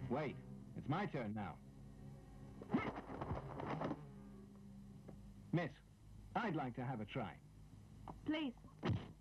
Wait, it's my turn now. Miss, I'd like to have a try. Please.